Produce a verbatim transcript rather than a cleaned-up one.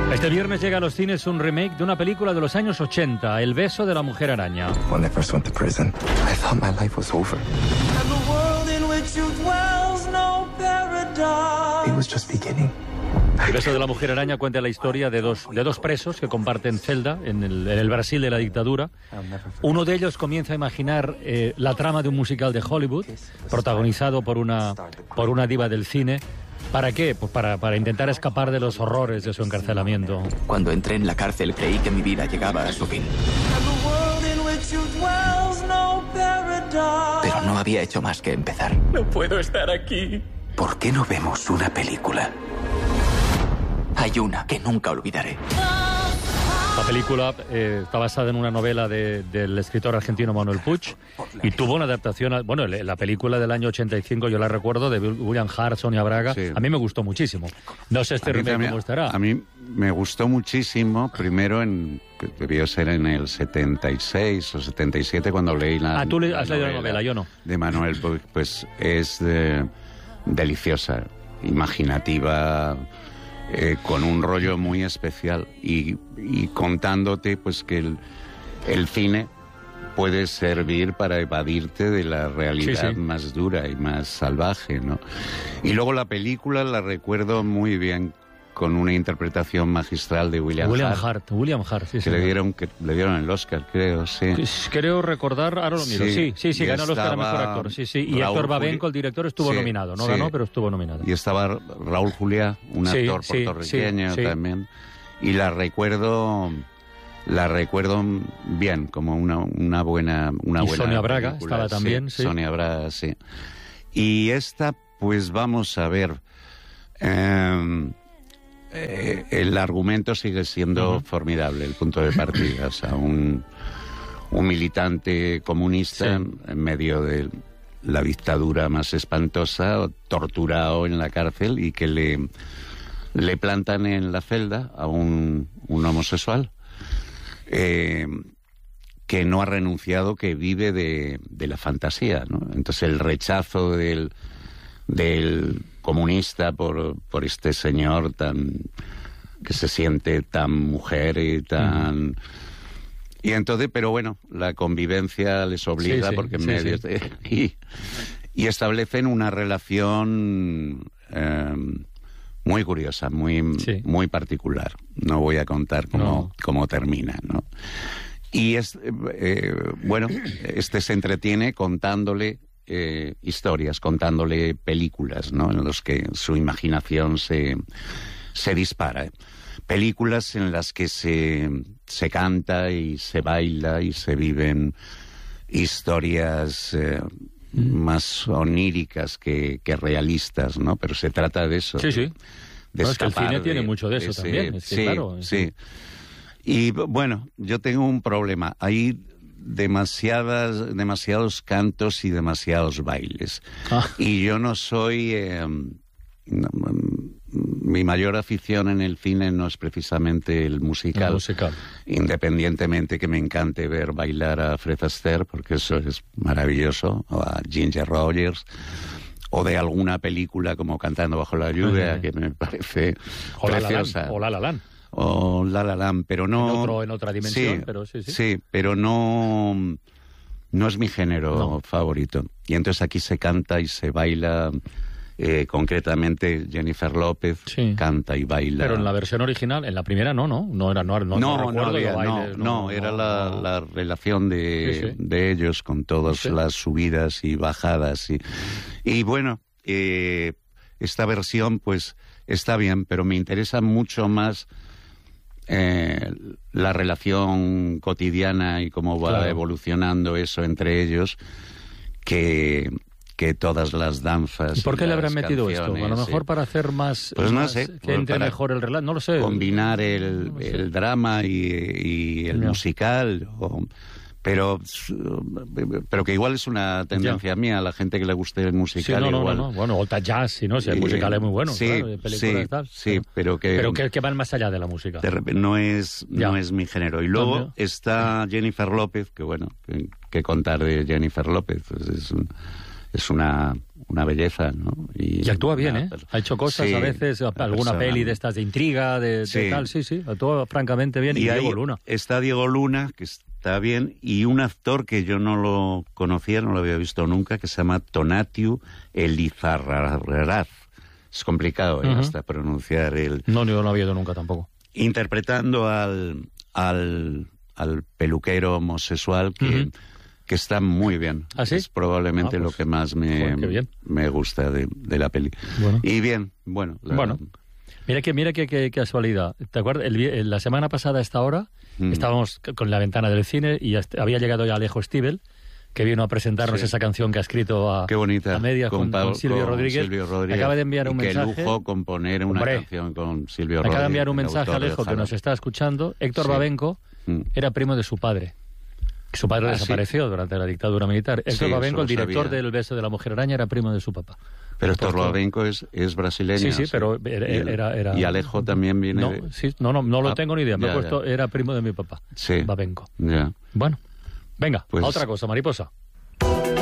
Este viernes llega a los cines un remake de una película de los años ochenta, El beso de la mujer araña. When I first went to prison, I thought my life was over. And the world in which you dwell's no paradise. It was just beginning. El beso de la mujer araña cuenta la historia de dos, de dos presos que comparten celda en el, en el Brasil de la dictadura. Uno de ellos comienza a imaginar eh, la trama de un musical de Hollywood, protagonizado por una, por una diva del cine. ¿Para qué? Pues para, para intentar escapar de los horrores de su encarcelamiento. Cuando entré en la cárcel creí que mi vida llegaba a su fin. Pero no había hecho más que empezar. No puedo estar aquí. ¿Por qué no vemos una película? Hay una que nunca olvidaré. La película eh, está basada en una novela de, del escritor argentino Manuel Puig y tuvo una adaptación, a, bueno, la película del año ochenta y cinco, yo la recuerdo, de William Hart, Sonia Braga, sí. A mí me gustó muchísimo. No sé este remake cómo estará. A mí me gustó muchísimo, primero en, debió ser en el setenta y seis o setenta y siete cuando leí la Ah, tú le, has la leído la novela, yo no. De Manuel Puig, pues es de, deliciosa, imaginativa... Eh, con un rollo muy especial y, y contándote pues que el, el cine puede servir para evadirte de la realidad sí, sí. más dura y más salvaje, ¿no? Y luego la película la recuerdo muy bien con una interpretación magistral de William, William Hart. Hart. William Hart, sí, que sí. le dieron que le dieron el Oscar, creo, sí. Creo recordar, ahora lo miro. Sí, sí, sí, sí ganó el Oscar a mejor actor. Sí, sí. Y Raúl Héctor Babenco, el director, estuvo sí, nominado. No sí. ganó, pero estuvo nominado. Y estaba Raúl Juliá, un sí, actor sí, puertorriqueño sí, sí. también. Y la recuerdo la recuerdo bien, como una, una buena una y buena Sonia Braga película. estaba también, sí, sí. Sonia Braga, sí. Y esta, pues vamos a ver. Eh, eh, el argumento sigue siendo uh-huh. formidable, el punto de partida. O sea, un, un militante comunista sí. en medio de la dictadura más espantosa, torturado en la cárcel y que le, le plantan en la celda a un, un homosexual. Eh, que no ha renunciado, que vive de, de la fantasía, ¿no? Entonces el rechazo del, del comunista por, por este señor tan que se siente tan mujer y tan... Mm. Y entonces, pero bueno, la convivencia les obliga sí, sí, porque en sí, medio... Sí. De, y, y establecen una relación... Eh, muy curiosa, muy, sí. muy particular. No voy a contar cómo, no. cómo termina, ¿no? Y es, eh, bueno, este se entretiene contándole eh, historias, contándole películas, ¿no? En los que su imaginación se, se dispara. Películas en las que se, se canta y se baila y se viven historias eh, mm. más oníricas que, que realistas, ¿no? Pero se trata de eso. Sí, sí. De no, es que el cine de, tiene mucho de eso ese, también. Es que, sí, claro, sí. Y bueno, yo tengo un problema. Hay demasiadas, demasiados cantos y demasiados bailes. Ah. Y yo no soy... Eh, no, mi mayor afición en el cine no es precisamente el musical. El musical. Independientemente que me encante ver bailar a Fred Astaire, porque eso es maravilloso, o a Ginger Rogers... o de alguna película como Cantando bajo la lluvia, uh-huh. que me parece o preciosa. La La Land. O La La Land, pero no... En, otro, en otra dimensión, sí, pero sí, sí. Sí, pero no, no es mi género no. favorito. Y entonces aquí se canta y se baila... Eh, concretamente Jennifer López sí. canta y baila. Pero en la versión original, en la primera no, ¿no? No era, no, no, no, no, no, había, bailes, no, no, no, era la, la relación de, sí, sí. de ellos con todas sí. las subidas y bajadas. Y, y bueno, eh, esta versión pues está bien, pero me interesa mucho más eh, la relación cotidiana y cómo va claro. evolucionando eso entre ellos que... que todas las danzas. ¿Y por qué y le habrán metido esto? A lo mejor sí. para hacer más... Pues no más, sé. Que entre mejor el relato, no lo sé. Combinar el, no sé. el drama y, y el no. musical, o, pero, pero que igual es una tendencia ya. mía, a la gente que le guste el musical. Sí, no, igual. no, no, bueno, o jazz, si no, si el eh, musical es muy bueno, sí, claro, películas sí, tal, sí, pero que... Pero que, que van más allá de la música. De repente, no es, no es mi género. Y luego no, está Jennifer López, que bueno, que, que contar de Jennifer López, pues es un... es una, una belleza, ¿no? Y, y actúa bien, ¿eh? Ha hecho cosas sí, a veces, alguna persona, peli de estas de intriga, de, sí. de tal, sí, sí, actúa francamente bien. Y, y Diego Luna. Está Diego Luna, que está bien, y un actor que yo no lo conocía, no lo había visto nunca, que se llama Tonatiuh Elizarraraz. Es complicado, ¿eh? Uh-huh. Hasta pronunciar el... No, yo no lo había ido nunca tampoco. Interpretando al, al, al peluquero homosexual que... Uh-huh. que está muy bien. ¿Ah, sí? Es probablemente ah, pues, lo que más me, joder, me gusta de, de la peli. Bueno. Y bien, bueno. La... Bueno, mira que mira que, que casualidad. ¿Te acuerdas? El, la semana pasada a esta hora mm. estábamos con la ventana del cine y había llegado ya Alejo Stivel, que vino a presentarnos sí. esa canción que ha escrito a, Qué bonita. a medias con, con, con, Silvio, con Rodríguez. Silvio Rodríguez. Acaba de enviar un y mensaje. Qué lujo componer una Hombre, canción con Silvio Rodríguez. Acaba de enviar un mensaje a Alejo que nos está escuchando. Héctor sí. Babenco mm. era primo de su padre. Su padre ah, desapareció ¿sí? durante la dictadura militar. Héctor sí, Babenco, el director sabía. del Beso de la Mujer Araña, era primo de su papá. Pero Héctor Babenco es, es brasileño. Sí, sí, pero era... era, era y Alejo también viene no, de... sí, no, no, no lo ah, tengo ni idea. Me ya, he puesto, ya. era primo de mi papá, sí. Babenco. Ya. Bueno, venga, pues, a otra cosa, mariposa.